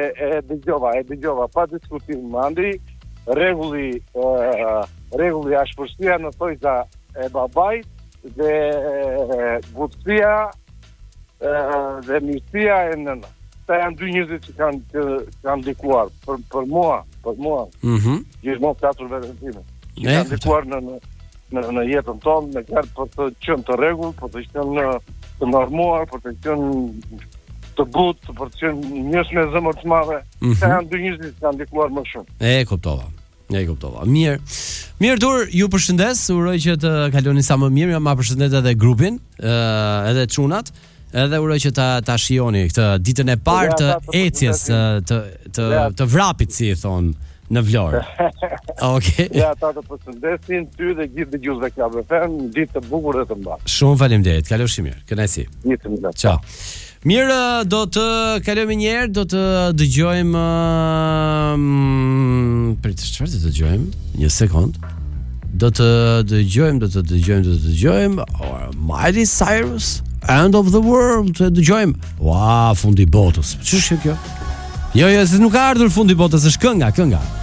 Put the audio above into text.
e dëgjova pa diskutim mandi, rregulli ashpërsia në thojza e babait dhe butësia dhe mirësia e nëna. Këta janë dy njerëzit që kanë ndikuar për mua. Gjithmonë katër vetën time. Kanë ndikuar në jetën tonë, në qartë për të qenë të rregull, për të qenë të normuar, për të qenë të butë, për të qenë njerëz me zemër të madhe. Këta janë dy njerëz që kanë ndikuar më shumë. E kuptova. Mirë Dur, ju përshëndes, uroj që të kaloni sa më mirë, ma përshëndet edhe grupin, edhe çunat. Edhe uroj që ta shijoni këtë ditën e parë të ecjes të vrapit, si i thon në Vlorë. Okej. Ja, ata të përshëndesin ty dhe gjithë dëgjuesve Club FM, ditë të bukur dhe të mbarë. Shumë faleminderit. Kaloshi mirë. Kënaqësi. Ditë mirë. Ciao. Mirë, do të kalojmë një herë, do të dëgjojmë çfarë të dëgjojmë? Një sekond. Do të dëgjojmë Miley Cyrus, End of the World, të dëgjojmë. Ua, fundi botës. Ç'është kjo? Jo, se nuk ka ardhur fundi botës, është kënga.